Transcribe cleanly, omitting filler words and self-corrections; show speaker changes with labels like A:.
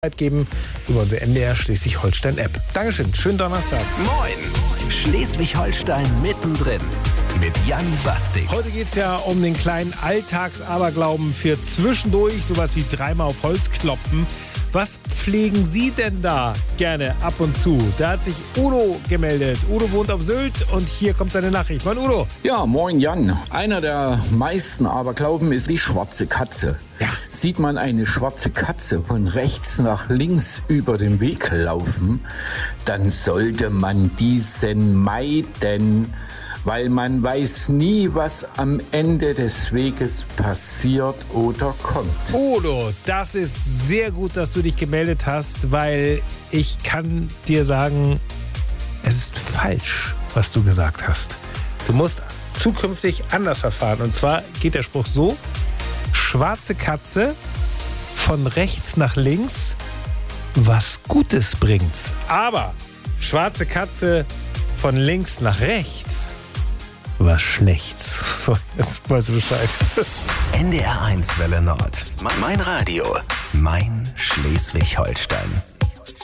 A: geben über unsere NDR Schleswig-Holstein-App. Dankeschön, schönen Donnerstag.
B: Moin, Schleswig-Holstein mittendrin mit Jan Bastik.
A: Heute geht es ja um den kleinen Alltagsaberglauben für zwischendurch, sowas wie dreimal auf Holz klopfen. Was pflegen Sie denn da gerne ab und zu? Da hat sich Udo gemeldet. Udo wohnt auf Sylt und hier kommt seine Nachricht. Moin Udo.
C: Ja, moin Jan. Einer der meisten Aberglauben ist die schwarze Katze.
A: Ja.
C: Sieht man eine schwarze Katze von rechts nach links über den Weg laufen, dann sollte man diesen meiden, weil man weiß nie, was am Ende des Weges passiert oder kommt.
A: Udo, das ist sehr gut, dass du dich gemeldet hast, weil ich kann dir sagen, es ist falsch, was du gesagt hast. Du musst zukünftig anders verfahren. Und zwar geht der Spruch so: Schwarze Katze von rechts nach links, was Gutes bringt's. Aber schwarze Katze von links nach rechts, was Schlechts. So, jetzt weißt du Bescheid.
B: NDR 1 Welle Nord. Mein Radio. Mein Schleswig-Holstein.